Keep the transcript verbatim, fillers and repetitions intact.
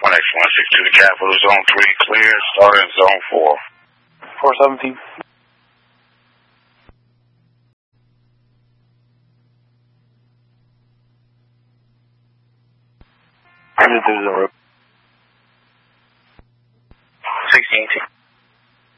one X one six two to Capital, Zone three, clear, starting Zone four. four seventeen. I did the zero.